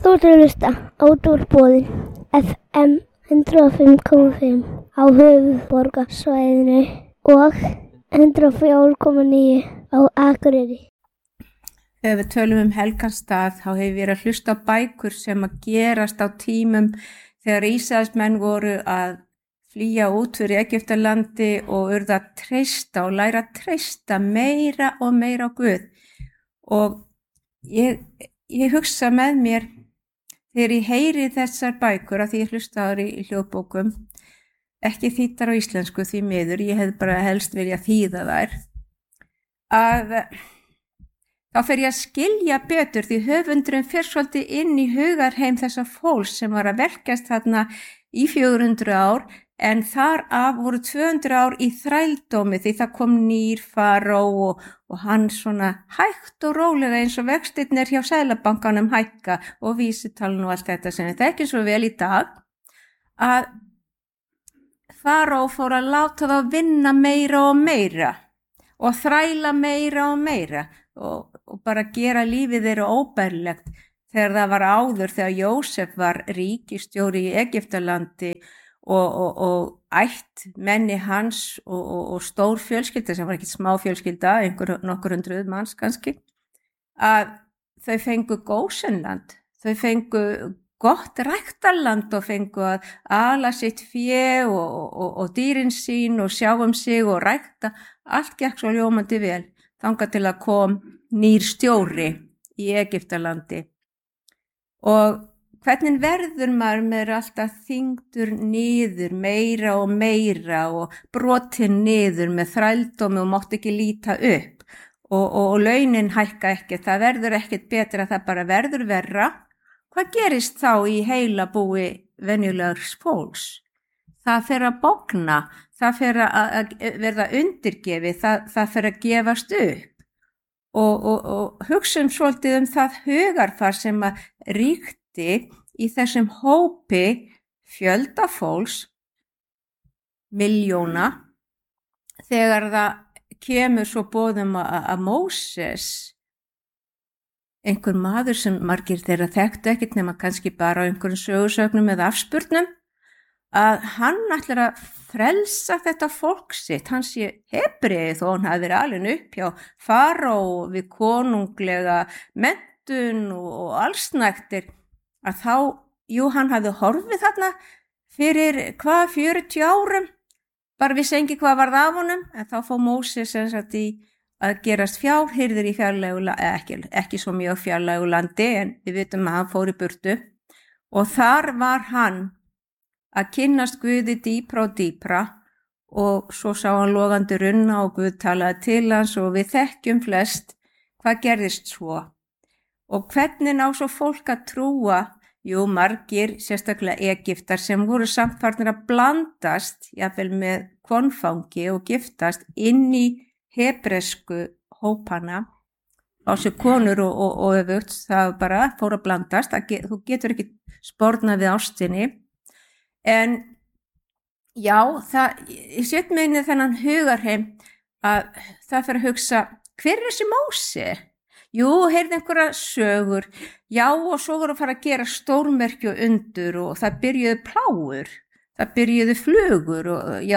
Þú ert að hlusta á Útvarpsbóðin FM 105.5 á höfuðborgarsvæðinu og 104.9 á Akureyri. Þegar við tölum helgarstað þá hefur verið að hlusta á bækur sem að gerast á tímum þegar Ísraelsmenn voru að flýja út fyrir Egyptalandi og urðu að treysta og læra að treysta meira og meira á Guð. Og ég hugsa með mér þegar ég heyri þessar bækur, af því ég hlusta á þær í hljóðbókum, ekki þýddar á íslensku því miður, ég hef bara helst vilja þýða þær, að þá fer ég að skilja betur því höfundurinn fer svolítið inn í hugarheim þessa fólks sem var að verkast þarna í 400 ár, en þar af voru 200 ár í þrældómi því það kom nýr faró og hann svona hægt og rólega eins og vextirnir hjá Seðlabankanum hækka og vísitalan og allt þetta sem við þekkjum svo vel í dag, að faró fór að láta þá vinna meira og meira og þræla meira og meira og bara gera lífið þeirra óbærilegt þegar það var áður þegar Jósef var ríkisstjóri í Egyptalandi og ætt menni hans og stór fjölskylda sem var ekki smá fjölskylda, nokkur hundruð manns kannski, að þau fengu Gósenland, þau fengu gott ræktarland og fengu að ala sitt fé og dýrin sín og sjá sig og rækta, allt gekk svo ljómandi vel, þangað til að kom nýr stjóri í Egyptalandi. Og hvernig verður maður með alltaf þyngdur niður meira og brotin niður með þrældómi og mátt ekki líta upp og launin hækka ekki, það verður ekkert betra, það bara verður verra. Hvað gerist þá í heila búi venjulegs fólks? Það fer að bogna, það fer að verða undirgefið, það fer að gefast upp og hugsa svolítið það hugarfar sem að ríkti í þessum hópi fjölda fólks, milljóna, þegar það kemur svo boðum að Móses, einhver maður sem margir þeirra þekktu ekkert nema kannski bara á einhverjum sögursögnum eða afspurnum, að hann ætlar að frelsa þetta fólk sitt, hann sé Hebreið þó hann hafi verið alin upp hjá faró við konunglega menntun og allsnægtir, að þá, hann hafði horfið þarna fyrir 40 árum, bara vissi engi hvað varð af honum, en þá fór Móses að gerast fjárhirður í fjarlægu, ekki svo mjög fjarlægu landi, en við vitum að hann fór í burtu, og þar var hann að kynnast Guði dýpra og dýpra, og svo sá hann logandi runna og Guð talaði til hans og við þekkjum flest hvað gerðist svo. Og hvernig ná svo fólk að trúa? Margir, sérstaklega Egyptar, sem voru samt farnir að blandast, jafnvel með konfangi og giftast inn í hebresku hópana, á sig konur og öfugt, það bara fór að blandast, þú getur ekki spornað við ástinni. En já, ég set mig inn í þennan hugarheim að það fyrir að hugsa, hver er þessi Móse? Heyrði einhverja sögur, og svo voru að fara að gera stórmerki og undur og það byrjuðu plágur, það byrjuðu flugur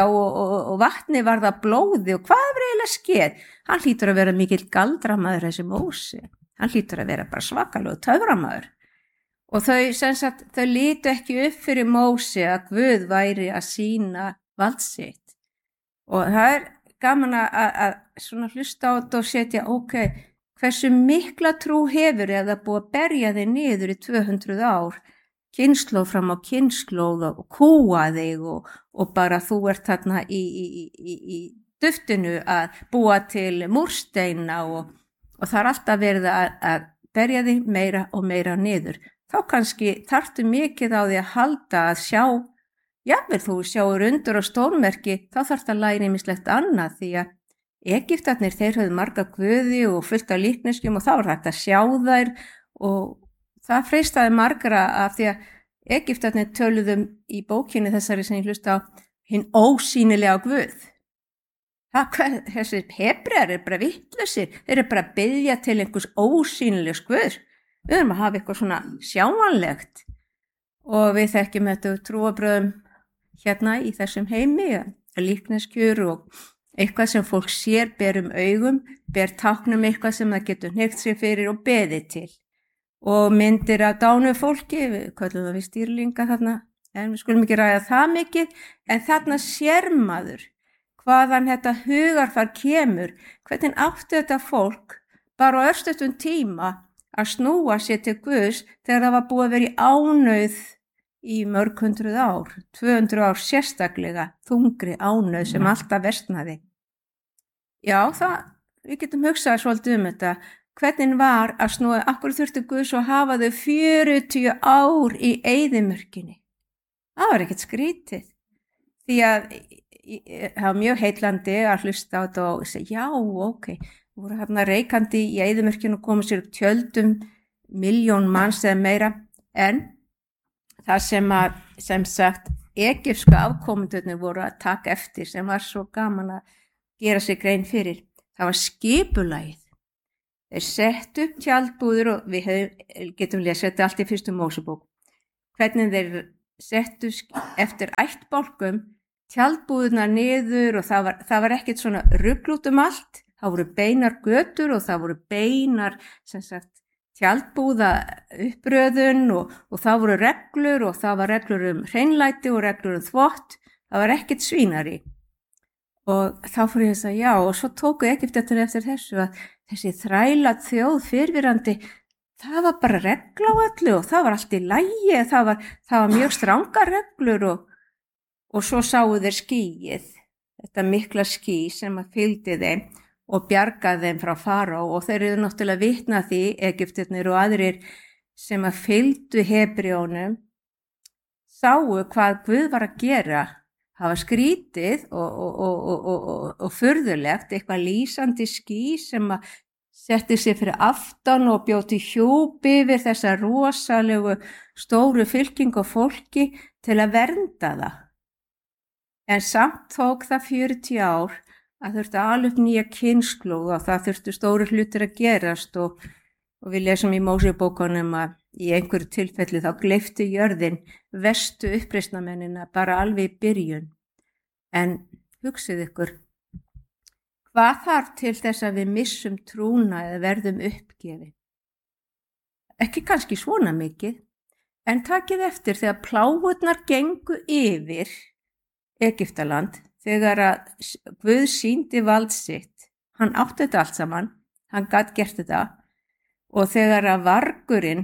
og vatni var það blóði og hvað var eiginlega skeð? Hann hlýtur að vera mikill galdramaður þessi Móse, hann hlýtur að vera bara svakalegur töframaður. Og þau litu ekki upp fyrir Móse að Guð væri að sýna vald sitt. Og það gaman að svona hlusta á þetta og setja, hversu mikla trú hefur eða búið að berja þig niður í 200 ár, kynslóð fram á kynslóð og kúa þig og bara þú ert þarna í duftinu að búa til múrsteina og það er alltaf verið að berja þig meira og meira niður. Þá kannski þarftu mikið á því að halda að sjá, jafnvel þú sjáur undur og stórmerki, þá þarftu að læra ýmislegt annað því að Egyptarnir, þeir höfðu marga guði og fullt af líkneskjum og þá var hægt að sjá þær og það freistaði margra af því að Egyptarnir töluðum í bókinni þessari sem ég hlusta á hinn ósýnilega Guð. Þessir Hebrear bara vitlausir, þeir bara að biðja til einhvers ósýnilegs Guðs. Við erum að hafa eitthvað svona sjáanlegt og við þekkjum þetta trúarbröðum hérna í þessum heimi, líkneskjur og eitthvað sem fólk sér, ber augum, ber táknum eitthvað sem það getur hneygt sér fyrir og beðið til. Og myndir af dánu fólki, við köllum það við stýrlinga þarna, en við skulum ekki ræða það mikið, en þarna sér maður hvaðan þetta hugarfar kemur, hvernig átti þetta fólk bara á örstuttum tíma að snúa sér til Guðs þegar það var búið að vera í ánauð í mörg 100 ár, 200 ár sérstaklega, þungri ánauð sem alltaf versnaði. Já, við getum hugsað svolítið þetta, hvernig var að snúa, akkur þurfti Guðs að hafa þau 40 ár í eyðimörkinni. Það var ekkert skrítið, því að það var mjög heillandi að hlusta á þetta og segja, já, ok, voru hérna reikandi í eyðimörkinu og komið sér upp tjöldum, 1.000.000 manns eða meira, en það sem sagt, egypsku afkomendurnir voru að taka eftir, sem var svo gaman að gera sér grein fyrir, það var skipulagið. Þeir settu upp tjaldbúður og við getum lesið þetta allt í fyrstu Mósebók. Hvernig þeir settu eftir ættbálkum tjaldbúðurnar niður og það var ekkert svona rugl út allt. Það voru beinar götur og það voru beinar sem sagt, tjaldbúða uppröðun og það voru reglur og það var reglur hreinlæti og reglur þvott. Það var ekkert svínari. Og þá fór ég að segja, já, og svo tóku Egyptar eftir þessu að þessi þræla þjóð fyrrverandi, það var bara regla á öllu og það var allt í lagi, það var mjög strangar reglur og svo sáu þeir skýið, þetta mikla ský sem að fylgdi þeim og bjargaði þeim frá faró og þeir eru náttúrulega vitna því, Egyptarnir og aðrir sem að fylgdu Hebreónum, sáu hvað Guð var að gera. Það var skrítið og furðulegt, eitthvað lýsandi ský sem að setti sig fyrir aftan og bjóti hjúpi yfir þessa rosalegu stóru fylkingu fólki til að vernda það. En samt tók það 40 ár að þurfti að ala upp nýja kynslóð og það þurfti stóru hlutir að gerast og við lesum í Mósebókunum að í einhverju tilfelli þá gleypti jörðin verstu uppreisnarmennina bara alveg í byrjun. En hugsið ykkur, hvað þarf til þess að við missum trúna eða verðum uppgefin? Ekki kannski svona mikið, en takið eftir þegar plágurnar gengu yfir Egyptaland, þegar að Guð sýndi vald sitt, hann átti þetta allt saman, hann gat gert þetta og þegar að vargurinn,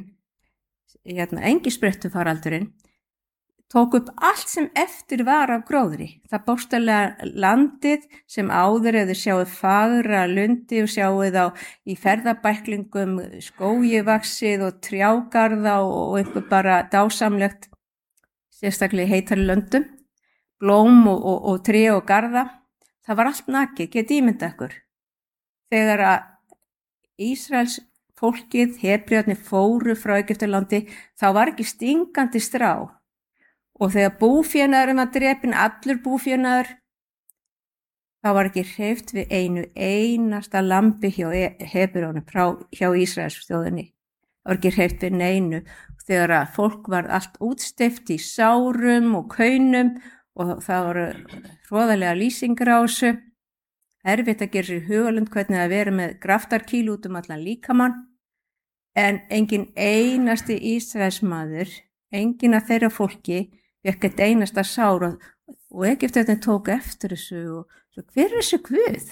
engisbrettufaraldurinn, tók upp allt sem eftir var af gróðri. Það bókstaflega landið sem áður eða sjáuð fagra lundi og sjáuð á í ferðabæklingum skógivaxið og trjágarða og einhver bara dásamlegt, sérstaklega í heitari löndum, blóm og tré og garða. Það var allt nakið, getið ímyndað ykkur. Þegar að Ísraels fólkið, Hebrearnir fóru frá Egyptalandi, þá var ekki stingandi strá. Og þegar búfénaðurinn var drepinn, allur búfénaður, þá var ekki hreyft við einu einasta lambi hjá Hebreónum, hjá Ísraels þjóðinni. Það var ekki hreyft við neinu. Þegar að fólk var allt útsteypt í sárum og kaunum og það voru hroðalega lýsingar á þessu. Erfitt að gera sér hugalund hvernig að vera með graftarkíl út allan líkamann. En engin einasti Ísraelsmaður, engin af þeirra fólki, ekkert einasta sár og Egyptarnir tóku eftir þessu og svo, hver þessi Guð?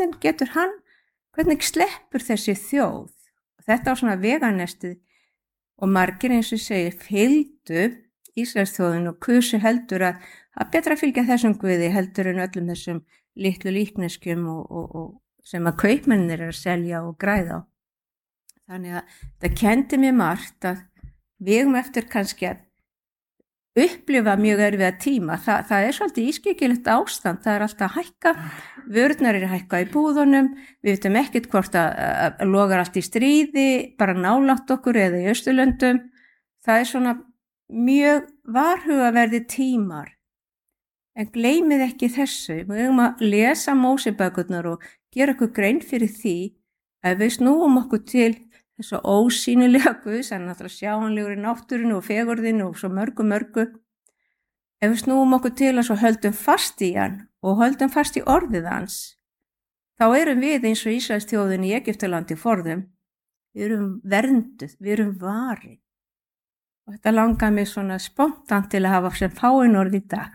Hvernig sleppur þessi þjóð? Og þetta á svona veganestið og margir eins og segir fylgdu Ísraelsþjóðin og kusu heldur að betra fylgja þessum Guði heldur en öllum þessum litlu líkneskjum og sem að kaupmennir eru að selja og græða á. Þannig að það kenndi mér margt að við eftir kannski að upplifa mjög erfiða tíma. Það er svolítið ískyggilegt ástand, það er alltaf að hækka, vörurnar eru að hækka í búðunum, við veitum ekkert hvort að logar allt í stríði, bara nálægt okkur eða í Austurlöndum. Það er svona mjög varhugaverði tímar. En gleymið ekki þessu, við höfum að lesa Mósebækurnar og gera okkur grein fyrir því að við snúum okkur til þessu ósýnilega Guðs, hann er náttúrulega sjáanlegur í náttúrinu og fegurðinu og svo mörgu. Ef við snúum okkur til að svo höldum fast í hann og höldum fast í orðið hans, þá erum við eins og Ísraelsþjóðin í Egyptalandi forðum. Við erum vernduð, við erum varin. Og þetta langar mig svona spontant til að hafa sem fáin orð í dag.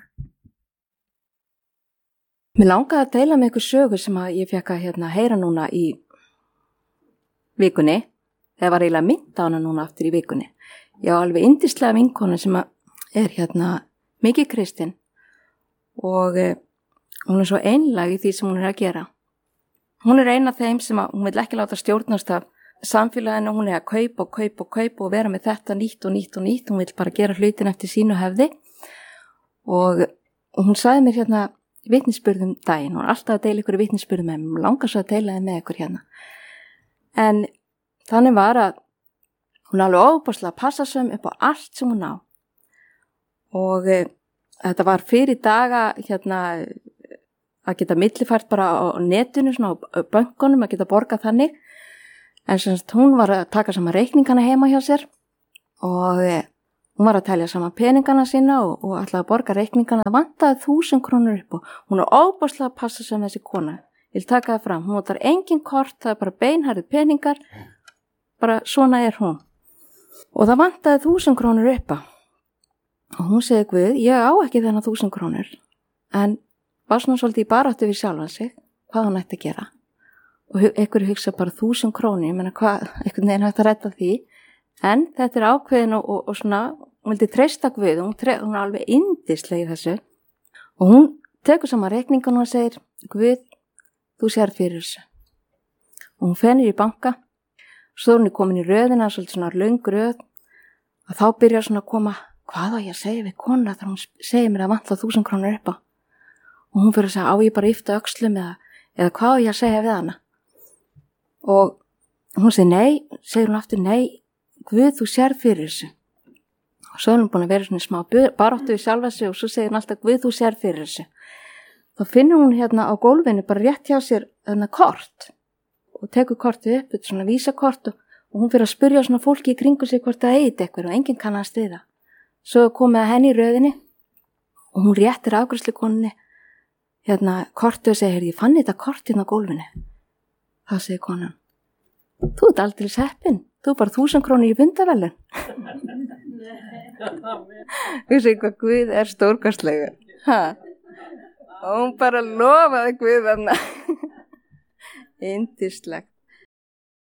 Mér langaði að deila með ykkur sögu sem að ég fekk að heyra núna í vikunni. Það var eiginlega mynd á hana núna aftur í vikunni. Ég á alveg yndislega vinkonu sem er mikið kristin og hún er svo einlæg í því sem hún er að gera. Hún er ein af þeim sem hún vil ekki láta stjórnast af samfélaginu, hún er að kaupa og vera með þetta nýtt, hún vil bara gera hlutin eftir sínu hefði og hún sagði mér vitnisspurðum daginn, hún er alltaf að deila ykkur vitnisspurðum með mér, hún langar svo að deila þið með ykkur en þannig var að hún alveg óbúslega passasöm upp á allt sem hún á og þetta var fyrir daga að geta millifært bara á netinu, svona á bönkunum, að geta borgað þannig. En semst hún var að taka saman reikningana heima hjá sér og hún var að telja saman peningana sína og ætlaði að borga reikningana. Það vantaði 1000 krónur upp og hún er óbúslega að passa sem þessi kona. Ég vil taka það fram. Hún notar engin kort, það er bara beinharði peningar. Bara svona er hún. Og það vantaði 1000 krónur upp á. Og hún segi Guð, ég á ekki þennan 1000 krónur. En var svona svolítið í baráttu við sjálfan sig, hvað hún ætti að gera. Og einhverju hugsa bara 1000 krónur, ég meina hvað, einhvern veginn hægt að redda því. En þetta er ákveðin og svona, hún vildi treysta Guð, hún er alveg yndisleg í þessu. Og hún tekur saman reikningan og segir, Guð, þú sér fyrir þessu. Og hún fennir í banka, svo er hún komin í röðina, svolítið svona löng röð, og þá byrjar svona að koma, hvað á ég að segja við konuna þegar hún segir mér að vantla 1000 krónur upp á. Og hún fyrir að segja, á ég bara yfta öxlum eða hvað á ég að segja við hana. Og hún segir nei, segir hún aftur nei, Guð, þú sér fyrir þessu. Og svo er hún búin að vera svona smá baráttu við sjálfa sig og svo segir hún alltaf, Guð, þú sér fyrir þessu. Þá finnur hún á gólfinu bara rétt hjá sér kort og tekur kortið upp, þetta svona vísakort og hún fyrir að spyrja svona fólki í kringu sig hvort það eigi eitthvað og enginn kannast við það. Svo komið að henni í röðinni og hún réttir afgreiðslukonunni kortið og segir, ég fann þetta kortið á gólfinu. Þá segir konan, þú ert aldrei heppin, þú er bara 1000 krónur í fundavelun. Þú segir hvað Guð er stórkostlegur. Og hún bara lofaði Guð þarna. Yndislegt.